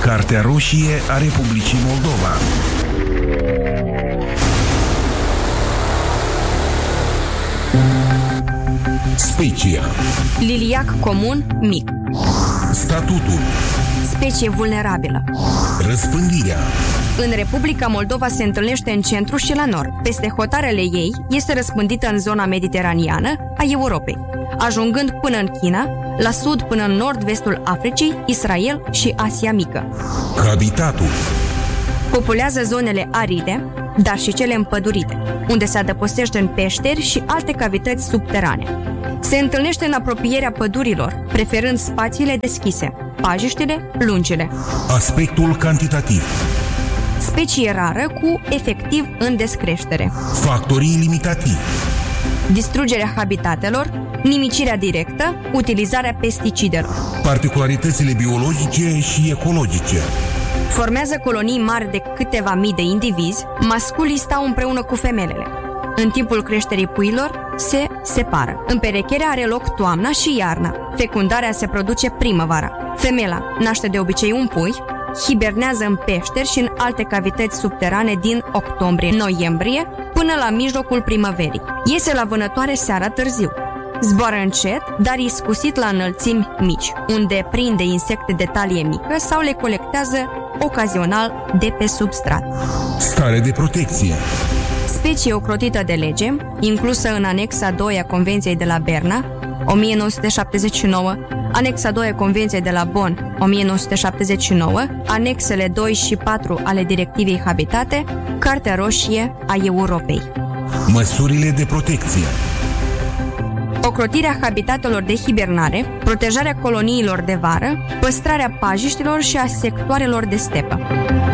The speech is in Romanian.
Cartea roșie a Republicii Moldova. Specia. Liliac comun mic. Statutul. Specie vulnerabilă. Răspândirea. În Republica Moldova se întâlnește în centru și la nord. Peste hotarele ei este răspândită în zona mediteraneană a Europei, ajungând până în China, la sud până în nord-vestul Africii, Israel și Asia Mică. Habitatul. Populează zonele aride, dar și cele împădurite, unde se adăpostește în peșteri și alte cavități subterane. Se întâlnește în apropierea pădurilor, preferând spațiile deschise, pajiștile lungile. Aspectul cantitativ. Specie rară cu efectiv în descreștere. Factorii limitativi. Distrugerea habitatelor, nimicirea directă, utilizarea pesticidelor. Particularitățile biologice și ecologice. Formează colonii mari de câteva mii de indivizi, masculii stau împreună cu femelele. În timpul creșterii puilor se separă. Împerecherea are loc toamna și iarna. Fecundarea se produce primăvara. Femela naște de obicei un pui, hibernează în peșteri și în alte cavități subterane din octombrie-noiembrie până la mijlocul primăverii. Iese la vânătoare seara târziu. Zboară încet, dar iscusit la înălțimi mici, unde prinde insecte de talie mică sau le colectează ocazional de pe substrat. Stare de protecție. Specie ocrotită de lege, inclusă în anexa 2 a Convenției de la Berna, 1979, anexa 2 a Convenției de la Bonn, 1979, anexele 2 și 4 ale Directivei Habitate, Cartea Roșie a Europei. Măsurile de protecție. Ocrotirea habitatelor de hibernare, protejarea coloniilor de vară, păstrarea pajiștilor și a sectoarelor de stepă.